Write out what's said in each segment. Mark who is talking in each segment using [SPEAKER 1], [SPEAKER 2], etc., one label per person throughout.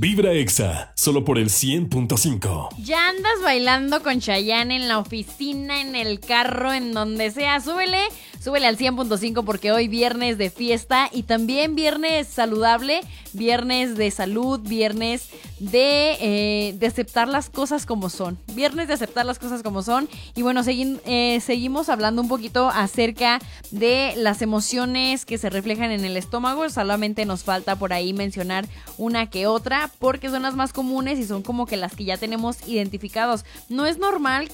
[SPEAKER 1] Vibra Exa, solo por el 100.5.
[SPEAKER 2] Ya andas bailando con Chayanne en la oficina, en el carro, en donde sea. Súbele al 100.5 porque hoy viernes de fiesta y también viernes saludable, viernes de salud, viernes de aceptar las cosas como son. Viernes de aceptar las cosas como son. Y bueno, seguimos hablando un poquito acerca de las emociones que se reflejan en el estómago. Solamente nos falta por ahí mencionar una que otra, porque son las más comunes y son como que las que ya tenemos identificados. No es normal,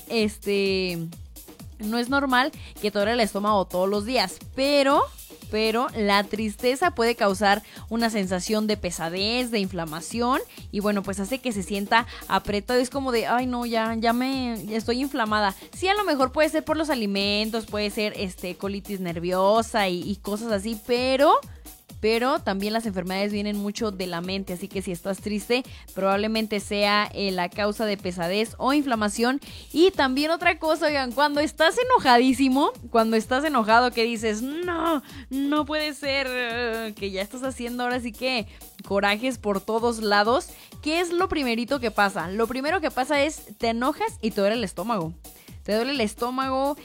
[SPEAKER 2] no es normal que te duele el estómago todos los días, pero la tristeza puede causar una sensación de pesadez, de inflamación y bueno, pues hace que se sienta apretado. Es como de, ay no, ya estoy inflamada. Sí, a lo mejor puede ser por los alimentos, puede ser colitis nerviosa y cosas así, pero también las enfermedades vienen mucho de la mente, así que si estás triste probablemente sea la causa de pesadez o inflamación. Y también otra cosa, oigan, cuando estás enojadísimo, cuando estás enojado que dices, no puede ser, que ya estás haciendo ahora sí que corajes por todos lados, ¿qué es lo primerito que pasa? Lo primero que pasa es, te enojas y te duele el estómago. Te duele el estómago,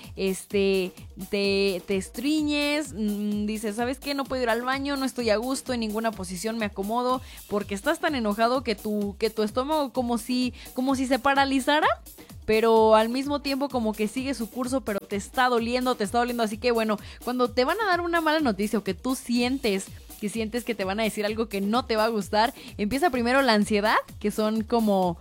[SPEAKER 2] te estriñes, dices, ¿sabes qué? No puedo ir al baño, no estoy a gusto, en ninguna posición me acomodo, porque estás tan enojado que tu estómago como si se paralizara, pero al mismo tiempo como que sigue su curso, pero te está doliendo, así que bueno, cuando te van a dar una mala noticia o que tú sientes que te van a decir algo que no te va a gustar, empieza primero la ansiedad, que son como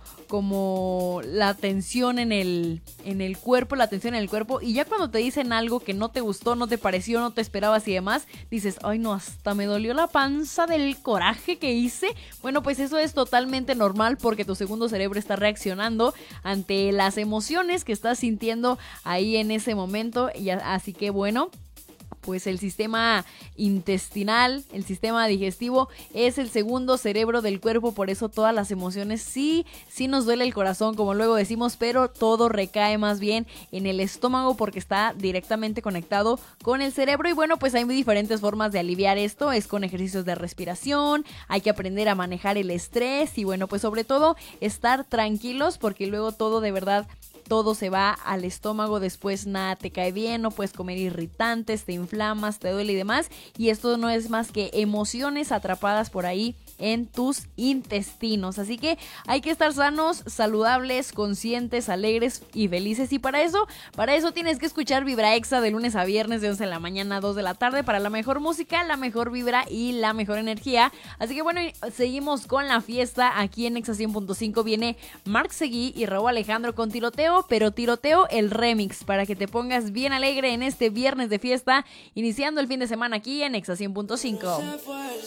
[SPEAKER 2] la tensión en el cuerpo, y ya cuando te dicen algo que no te gustó, no te pareció, no te esperabas y demás, dices, ay no, hasta me dolió la panza del coraje que hice. Bueno, pues eso es totalmente normal porque tu segundo cerebro está reaccionando ante las emociones que estás sintiendo ahí en ese momento, y así que bueno, pues el sistema intestinal, el sistema digestivo es el segundo cerebro del cuerpo, por eso todas las emociones sí nos duele el corazón, como luego decimos, pero todo recae más bien en el estómago porque está directamente conectado con el cerebro. Y bueno, pues hay muy diferentes formas de aliviar esto, es con ejercicios de respiración, hay que aprender a manejar el estrés y bueno, pues sobre todo estar tranquilos porque luego todo de verdad, todo se va al estómago, después nada te cae bien, no puedes comer irritantes, te inflamas, te duele y demás, y esto no es más que emociones atrapadas por ahí en tus intestinos, así que hay que estar sanos, saludables, conscientes, alegres y felices, y para eso tienes que escuchar Vibra Exa de lunes a viernes de 11 de la mañana a 2 de la tarde para la mejor música, la mejor vibra y la mejor energía. Así que bueno, seguimos con la fiesta aquí en Exa 100.5, viene Marc Seguí y Raúl Alejandro con Tiroteo, pero Tiroteo el remix, para que te pongas bien alegre en este viernes de fiesta, iniciando el fin de semana aquí en Exa 100.5.